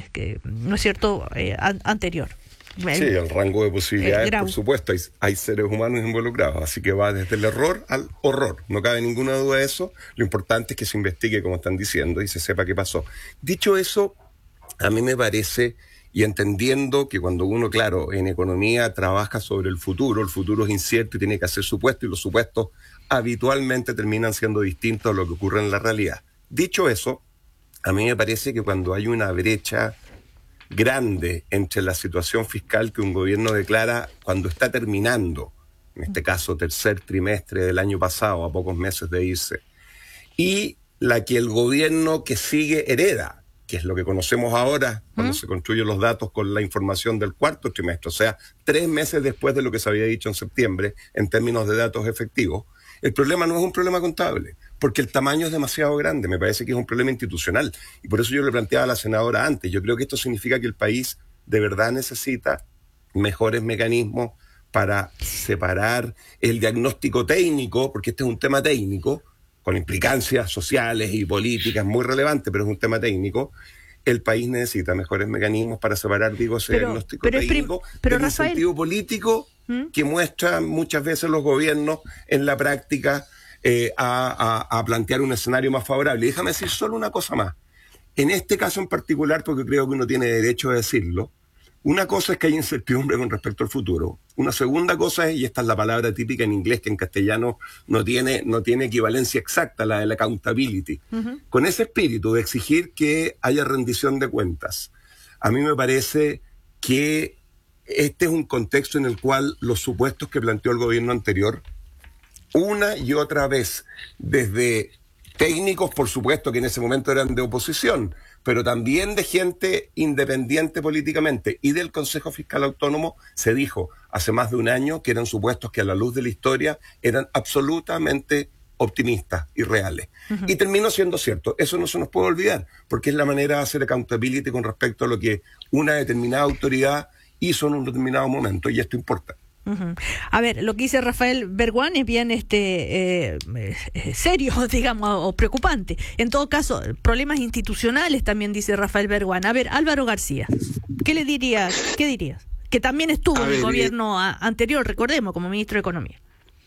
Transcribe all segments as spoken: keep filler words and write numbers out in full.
eh, que, ¿no es cierto?, eh, an- anterior. Sí, el rango de posibilidades, el por supuesto, hay, hay seres humanos involucrados, así que va desde el error al horror, no cabe ninguna duda de eso. Lo importante es que se investigue, como están diciendo, y se sepa qué pasó. Dicho eso, a mí me parece, y entendiendo que cuando uno, claro, en economía trabaja sobre el futuro, el futuro es incierto y tiene que hacer supuestos, y los supuestos habitualmente terminan siendo distintos a lo que ocurre en la realidad. Dicho eso, a mí me parece que cuando hay una brecha grande entre la situación fiscal que un gobierno declara cuando está terminando, en este caso tercer trimestre del año pasado, a pocos meses de irse, y la que el gobierno que sigue hereda, que es lo que conocemos ahora cuando ¿Mm? se construyen los datos con la información del cuarto trimestre, o sea, tres meses después de lo que se había dicho en septiembre en términos de datos efectivos. El problema no es un problema contable, porque el tamaño es demasiado grande, me parece que es un problema institucional. Y por eso yo le planteaba a la senadora antes, yo creo que esto significa que el país de verdad necesita mejores mecanismos para separar el diagnóstico técnico, porque este es un tema técnico, con implicancias sociales y políticas muy relevantes, pero es un tema técnico. El país necesita mejores mecanismos para separar, digo, ese pero, diagnóstico pero técnico pero del Rafael... incentivo político ¿Mm? que muestran muchas veces los gobiernos en la práctica eh, a, a, a plantear un escenario más favorable. Y déjame decir solo una cosa más. En este caso en particular, porque creo que uno tiene derecho a decirlo, una cosa es que hay incertidumbre con respecto al futuro. Una segunda cosa es, y esta es la palabra típica en inglés que en castellano no tiene, no tiene equivalencia exacta, la de la accountability. Uh-huh. Con ese espíritu de exigir que haya rendición de cuentas, a mí me parece que este es un contexto en el cual los supuestos que planteó el gobierno anterior, una y otra vez, desde técnicos, por supuesto, que en ese momento eran de oposición, pero también de gente independiente políticamente y del Consejo Fiscal Autónomo, se dijo hace más de un año que eran supuestos que a la luz de la historia eran absolutamente optimistas y reales. Uh-huh. Y terminó siendo cierto. Eso no se nos puede olvidar, porque es la manera de hacer accountability con respecto a lo que una determinada autoridad hizo en un determinado momento, y esto importa. Uh-huh. A ver, lo que dice Rafael Berguán es bien este eh, eh, serio, digamos, o preocupante. En todo caso, problemas institucionales también dice Rafael Berguán. A ver, Álvaro García, ¿qué le dirías? ¿Qué dirías? Que también estuvo en el gobierno eh, anterior, recordemos, como ministro de Economía.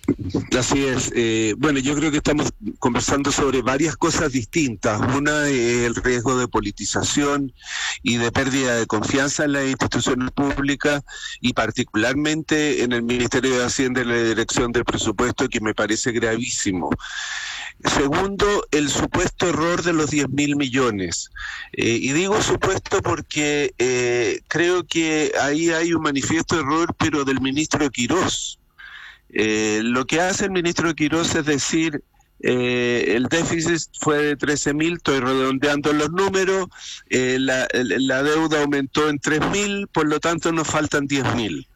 Así es. Eh, bueno, yo creo que estamos conversando sobre varias cosas distintas. Una es el riesgo de politización y de pérdida de confianza en las instituciones públicas, y particularmente en el Ministerio de Hacienda y la Dirección del Presupuesto, que me parece gravísimo. Segundo, el supuesto error de los diez mil millones. Eh, y digo supuesto porque eh, creo que ahí hay un manifiesto error, pero del ministro Quirós. Eh, lo que hace el ministro Quirós es decir, eh, el déficit fue de trece mil, estoy redondeando los números, eh, la, la deuda aumentó en tres mil, por lo tanto nos faltan diez mil.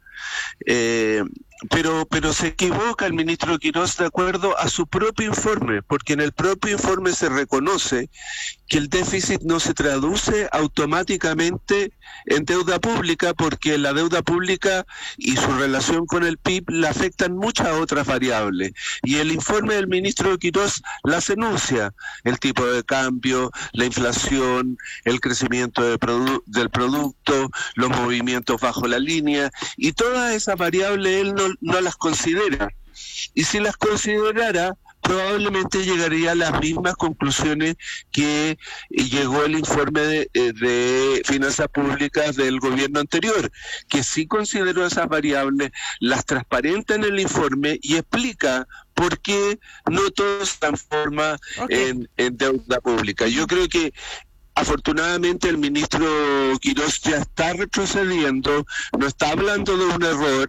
Eh, pero pero se equivoca el ministro Quirós de acuerdo a su propio informe, porque en el propio informe se reconoce que el déficit no se traduce automáticamente en deuda pública, porque la deuda pública y su relación con el P I B la afectan muchas otras variables, y el informe del ministro Quirós las enuncia: el tipo de cambio, la inflación, el crecimiento de produ- del producto, los movimientos bajo la línea, y todas esas variables él no, no las considera, y si las considerara probablemente llegaría a las mismas conclusiones que llegó el informe de, de finanzas públicas del gobierno anterior, que sí consideró esas variables, las transparenta en el informe y explica por qué no todo se transforma okay. en, en deuda pública. Yo creo que afortunadamente el ministro Quirós ya está retrocediendo, no está hablando de un error,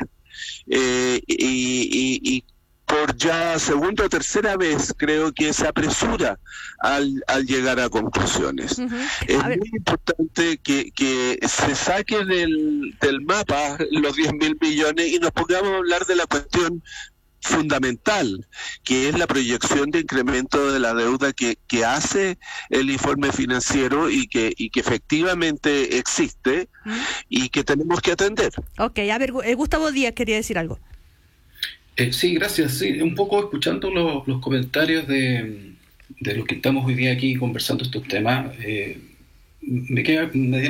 eh, y, y, y por ya segunda o tercera vez creo que se apresura al, al llegar a conclusiones. Uh-huh. Es a muy importante que, que se saque del, del mapa los diez mil millones y nos pongamos a hablar de la cuestión fundamental, que es la proyección de incremento de la deuda que, que hace el informe financiero y que, y que efectivamente existe uh-huh. y que tenemos que atender. Ok, a ver, Gustavo Díaz quería decir algo. Eh, sí, gracias. Sí, un poco escuchando los, los comentarios de, de los que estamos hoy día aquí conversando estos temas, eh, me queda... Me